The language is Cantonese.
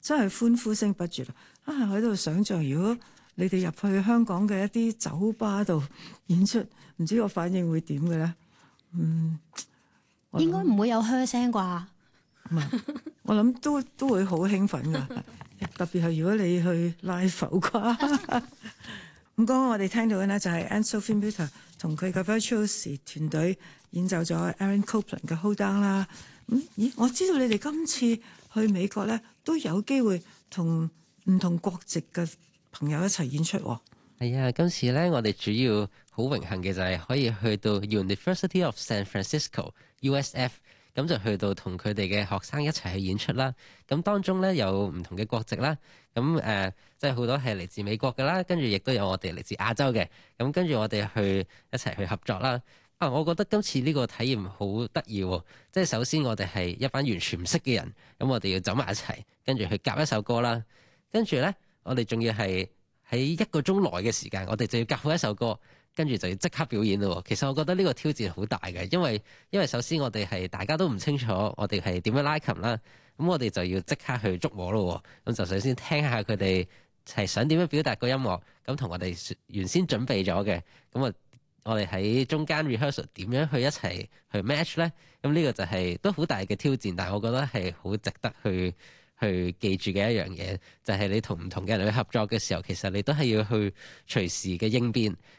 真係歡呼聲不絕啊！我喺度想像，如果你哋入去香港嘅一啲酒吧度演出，唔知個反應會點嘅咧？ 應該唔會有噓聲啩？ 唔係，我諗都會好興奮㗎，特別係如果你去 live 浮誇。咁剛剛我哋聽到嘅呢，就係 Anne-Sophie Mutter 同佢嘅 Virtuosi 團隊演奏咗 Aaron Copland 嘅 Hold Down 啦。咦，我知道你哋今次去美國咧都有機會同唔同國籍嘅朋友一齊演出喎。 係啊，今次咧我哋主要好榮幸嘅就係可以去到 University of San Francisco USF， 咁就去到同佢哋嘅學生一齊去演出啦。咁當中咧有唔同嘅國籍啦，咁即係好多係嚟自美國嘅啦，跟住亦都有我哋嚟自亞洲嘅。咁跟住我哋去一齊去合作啦。我覺得今次呢個體驗好得意喎，即係首先我哋係一班完全唔識嘅人，咁我哋要走埋一齊，跟住去夾一首歌啦。跟住咧，我哋仲要係喺1個鐘內嘅時間，我哋就要夾好一首歌，跟住就要即刻表演咯。其實我覺得呢個挑戰好大嘅，因為首先我哋係大家都唔清楚我哋係點樣拉琴啦，咁我哋就要即刻去捉摸咯。咁就首先聽下佢哋係想點樣表達個音樂，咁同我哋原先準備咗嘅，咁我哋喺中間 rehearsal 點樣去一齊去 match 呢？咁呢個就係都好大嘅挑戰，但係我覺得係好值得去記住嘅一樣嘢，就係你同唔同嘅人去合作嘅時候，其實你都係要去隨時嘅應變。